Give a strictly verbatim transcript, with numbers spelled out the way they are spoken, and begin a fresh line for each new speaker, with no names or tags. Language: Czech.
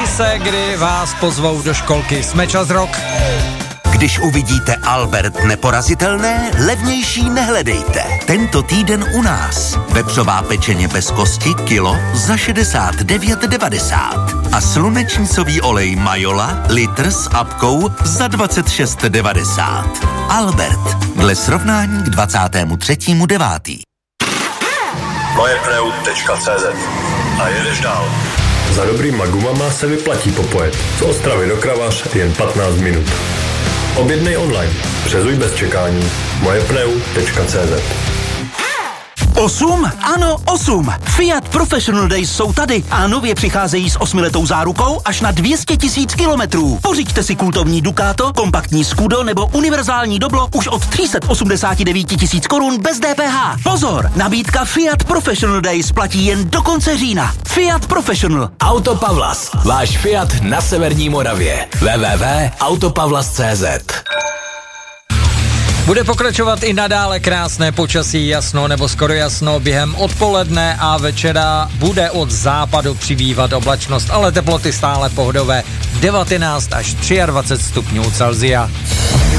se, kdy vás pozvou do školky. Jsme Čas Rock.
Když uvidíte Albert Neporazitelné, levnější nehledejte. Tento týden u nás. Vepřová pečeně bez kosti kilo za šedesát devět devadesát. A slunečnicový olej Majola litr s apkou za dvacet šest devadesát. Albert. Dle srovnání k dvacátému třetímu devátý.
moje pneu tečka cé zet. A jedeš dál. Za dobrýma gumama se vyplatí popojet. Z Ostravy do Kravař jen patnáct minut. Objednej online. Přezuj bez čekání. moje pneu tečka cé zet.
Osm? Ano, osm. Fiat Professional Days jsou tady a nově přicházejí s osmiletou zárukou až na dvě stě tisíc kilometrů. Pořiďte si kultovní Ducato, kompaktní Scudo nebo univerzální Doblo už od tři sta osmdesát devět tisíc korun bez dé pé há. Pozor, nabídka Fiat Professional Days platí jen do konce října. Fiat Professional.
Auto Pavlas. Váš Fiat na severní Moravě. w w w tečka autopavlas tečka cé zet.
Bude pokračovat i nadále krásné počasí, jasno nebo skoro jasno. Během odpoledne a večera bude od západu přibývat oblačnost, ale teploty stále pohodové devatenáct až dvacet tři stupňů Celsia.